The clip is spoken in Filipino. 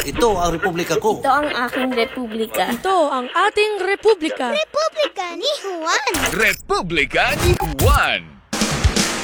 Ito ang republika ko. Ito ang aking republika. Ito ang ating republika. Republika ni Juan. Republika ni Juan.